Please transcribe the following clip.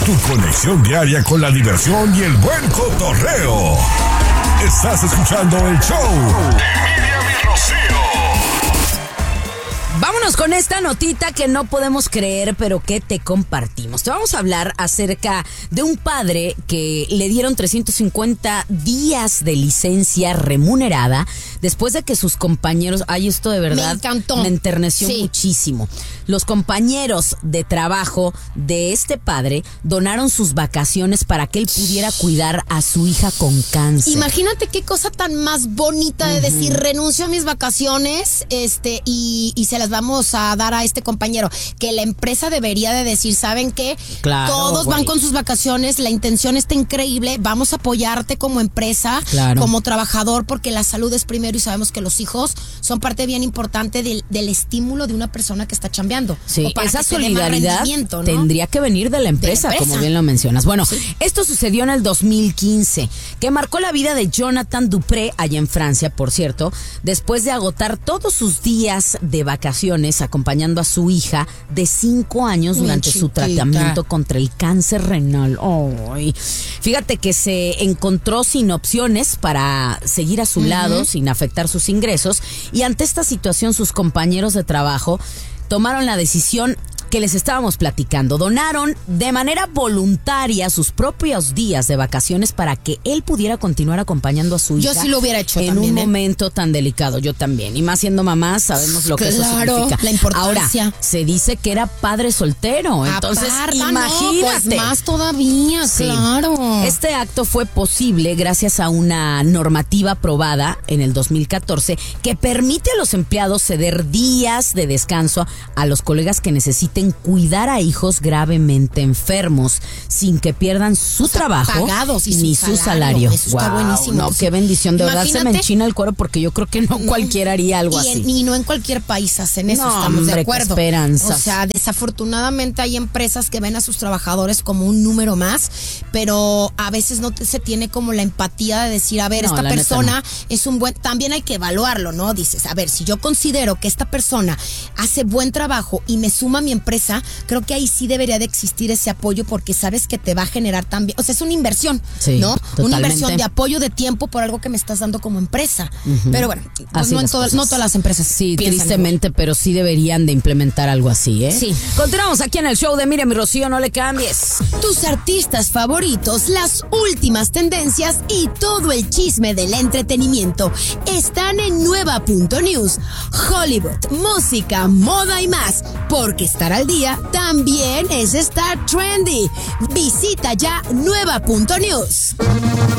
Tu conexión diaria con la diversión y el buen cotorreo. Estás escuchando el show de Miriam y Rocío. Vámonos con esta notita que no podemos creer, pero que te compartimos. Te vamos a hablar acerca de un padre que le dieron 350 días de licencia remunerada después de que sus compañeros... Ay, esto de verdad me encantó. Me enterneció muchísimo. Los compañeros de trabajo de este padre donaron sus vacaciones para que él pudiera cuidar a su hija con cáncer. Imagínate qué cosa tan más bonita de decir, renuncio a mis vacaciones y se las vamos a dar a este compañero. Que la empresa debería de decir, ¿saben qué? Claro, todos van con sus vacaciones, la intención está increíble, vamos a apoyarte como empresa, como trabajador, porque la salud es primero y sabemos que los hijos son parte bien importante del estímulo de una persona que está chambeando. Sí, esa solidaridad, ¿no?, tendría que venir de la empresa, como bien lo mencionas. Bueno, esto sucedió en el 2015, que marcó la vida de Jonathan Dupré, allá en Francia, por cierto, después de agotar todos sus días de vacaciones acompañando a su hija de 5 años durante su tratamiento contra el cáncer renal. Ay. Fíjate que se encontró sin opciones para seguir a su lado, sin afectar sus ingresos, y ante esta situación sus compañeros de trabajo tomaron la decisión que les estábamos platicando. Donaron de manera voluntaria sus propios días de vacaciones para que él pudiera continuar acompañando a su hija. Yo sí lo hubiera hecho en también, un momento tan delicado. Yo también. Y más siendo mamá, sabemos lo que eso significa. La importancia. Ahora, se dice que era padre soltero. Entonces, imagínate. No, pues más todavía, claro. Este acto fue posible gracias a una normativa aprobada en el 2014 que permite a los empleados ceder días de descanso a los colegas que necesiten cuidar a hijos gravemente enfermos sin que pierdan su trabajo pagados ni su salario. Eso está buenísimo. No, qué bendición. De verdad se me enchina el cuero porque yo creo que no cualquiera haría algo así. Y no en cualquier país hacen eso, estamos de acuerdo. Qué esperanzas. O sea, desafortunadamente hay empresas que ven a sus trabajadores como un número más, pero a veces no se tiene como la empatía de decir, a ver, esta persona es un buen... También hay que evaluarlo, ¿no? Dices, a ver, si yo considero que esta persona hace buen trabajo y me suma a mi empresa, creo que ahí sí debería de existir ese apoyo porque sabes que te va a generar también, o sea, es una inversión, ¿no? Totalmente. Una inversión de apoyo de tiempo por algo que me estás dando como empresa. Pero bueno, pues no todas las empresas. Sí, tristemente, pero sí deberían de implementar algo así, ¿eh? Sí. Continuamos aquí en el show de Miriam y Rocío, no le cambies. Tus artistas favoritos, las últimas tendencias y todo el chisme del entretenimiento están en Nueva.News. Hollywood, música, moda y más, porque estar al día también es estar trendy. Visita ya Nueva.News.